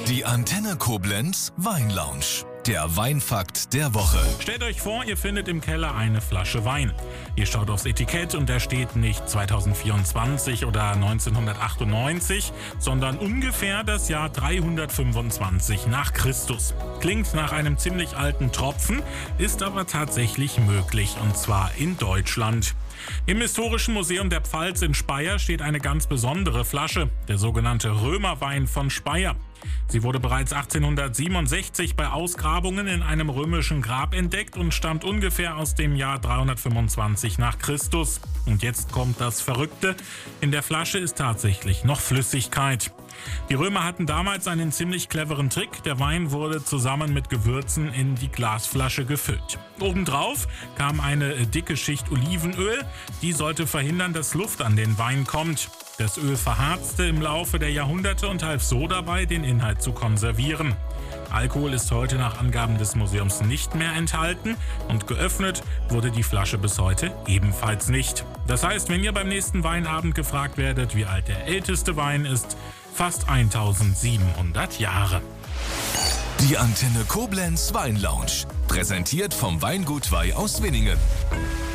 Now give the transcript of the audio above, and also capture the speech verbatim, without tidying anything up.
Die Antenne Koblenz Weinlounge. Der Weinfakt der Woche. Stellt euch vor, ihr findet im Keller eine Flasche Wein. Ihr schaut aufs Etikett und da steht nicht zweitausendvierundzwanzig oder neunzehnhundertachtundneunzig, sondern ungefähr das Jahr dreihundertfünfundzwanzig nach Christus. Klingt nach einem ziemlich alten Tropfen, ist aber tatsächlich möglich, und zwar in Deutschland. Im Historischen Museum der Pfalz in Speyer steht eine ganz besondere Flasche, der sogenannte Römerwein von Speyer. Sie wurde bereits achtzehnhundertsiebenundsechzig bei Ausgrabungen in einem römischen Grab entdeckt und stammt ungefähr aus dem Jahr dreihundertfünfundzwanzig nach Christus. Und jetzt kommt das Verrückte: In der Flasche ist tatsächlich noch Flüssigkeit. Die Römer hatten damals einen ziemlich cleveren Trick. Der Wein wurde zusammen mit Gewürzen in die Glasflasche gefüllt. Obendrauf kam eine dicke Schicht Olivenöl. Die sollte verhindern, dass Luft an den Wein kommt. Das Öl verharzte im Laufe der Jahrhunderte und half so dabei, den Inhalt zu konservieren. Alkohol ist heute nach Angaben des Museums nicht mehr enthalten und geöffnet wurde die Flasche bis heute ebenfalls nicht. Das heißt, wenn ihr beim nächsten Weinabend gefragt werdet, wie alt der älteste Wein ist, fast eintausendsiebenhundert Jahre. Die Antenne Koblenz Weinlounge. Präsentiert vom Weingut Wey aus Winningen.